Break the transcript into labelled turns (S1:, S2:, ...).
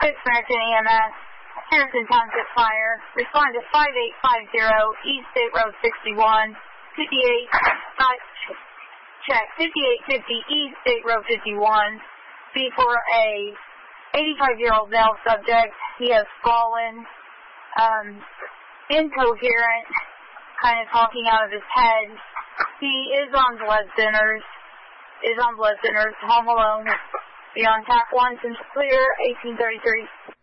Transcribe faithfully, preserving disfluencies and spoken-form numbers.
S1: six American E M S, Harrison Township Fire. Respond to five eight five zero East State Road sixty-one, fifty-eight, uh, check, fifty-eight fifty East State Road fifty-one. Be for a eighty-five-year-old male subject. He has fallen, um, incoherent, kind of talking out of his head. He is on blood thinners, is on blood thinners, home alone. Be on tap one, since clear, eighteen thirty-three.